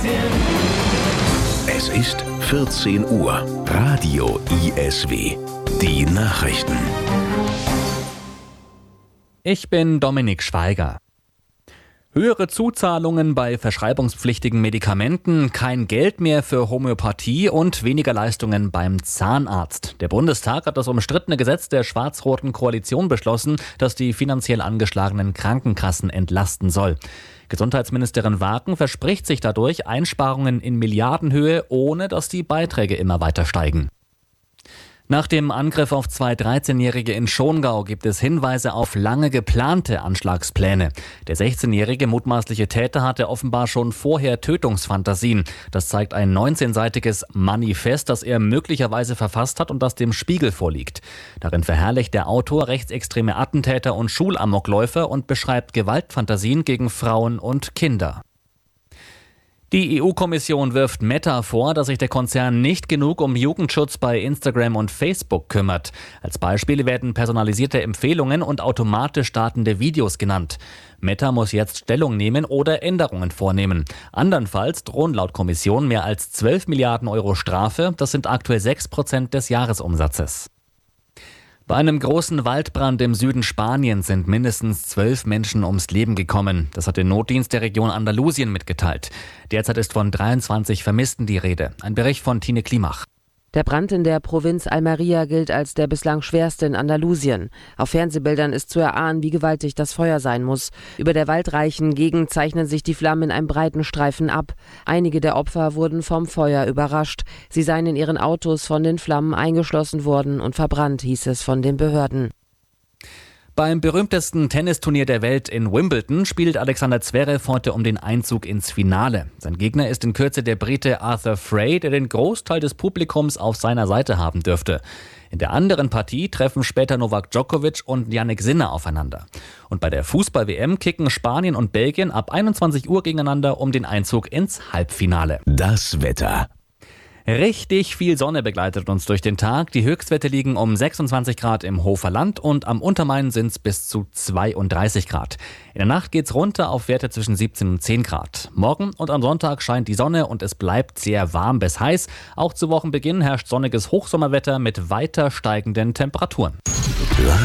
Es ist 14 Uhr. Radio ISW. Die Nachrichten. Ich bin Dominik Schweiger. Höhere Zuzahlungen bei verschreibungspflichtigen Medikamenten, kein Geld mehr für Homöopathie und weniger Leistungen beim Zahnarzt. Der Bundestag hat das umstrittene Gesetz der schwarz-roten Koalition beschlossen, das die finanziell angeschlagenen Krankenkassen entlasten soll. Gesundheitsministerin Wagen verspricht sich dadurch Einsparungen in Milliardenhöhe, ohne dass die Beiträge immer weiter steigen. Nach dem Angriff auf 2 13-Jährige in Schongau gibt es Hinweise auf lange geplante Anschlagspläne. Der 16-jährige mutmaßliche Täter hatte offenbar schon vorher Tötungsfantasien. Das zeigt ein 19-seitiges Manifest, das er möglicherweise verfasst hat und das dem Spiegel vorliegt. Darin verherrlicht der Autor rechtsextreme Attentäter und Schulamokläufer und beschreibt Gewaltfantasien gegen Frauen und Kinder. Die EU-Kommission wirft Meta vor, dass sich der Konzern nicht genug um Jugendschutz bei Instagram und Facebook kümmert. Als Beispiele werden personalisierte Empfehlungen und automatisch startende Videos genannt. Meta muss jetzt Stellung nehmen oder Änderungen vornehmen. Andernfalls drohen laut Kommission mehr als 12 Milliarden Euro Strafe. Das sind aktuell 6% des Jahresumsatzes. Bei einem großen Waldbrand im Süden Spaniens sind mindestens 12 Menschen ums Leben gekommen. Das hat der Notdienst der Region Andalusien mitgeteilt. Derzeit ist von 23 Vermissten die Rede. Ein Bericht von Tine Klimach. Der Brand in der Provinz Almería gilt als der bislang schwerste in Andalusien. Auf Fernsehbildern ist zu erahnen, wie gewaltig das Feuer sein muss. Über der waldreichen Gegend zeichnen sich die Flammen in einem breiten Streifen ab. Einige der Opfer wurden vom Feuer überrascht. Sie seien in ihren Autos von den Flammen eingeschlossen worden und verbrannt, hieß es von den Behörden. Beim berühmtesten Tennisturnier der Welt in Wimbledon spielt Alexander Zverev heute um den Einzug ins Finale. Sein Gegner ist in Kürze der Brite Arthur Fray, der den Großteil des Publikums auf seiner Seite haben dürfte. In der anderen Partie treffen später Novak Djokovic und Jannik Sinner aufeinander. Und bei der Fußball-WM kicken Spanien und Belgien ab 21 Uhr gegeneinander um den Einzug ins Halbfinale. Das Wetter. Richtig viel Sonne begleitet uns durch den Tag. Die Höchstwerte liegen um 26 Grad im Hofer Land und am Untermain sind es bis zu 32 Grad. In der Nacht geht's runter auf Werte zwischen 17 und 10 Grad. Morgen und am Sonntag scheint die Sonne und es bleibt sehr warm bis heiß. Auch zu Wochenbeginn herrscht sonniges Hochsommerwetter mit weiter steigenden Temperaturen.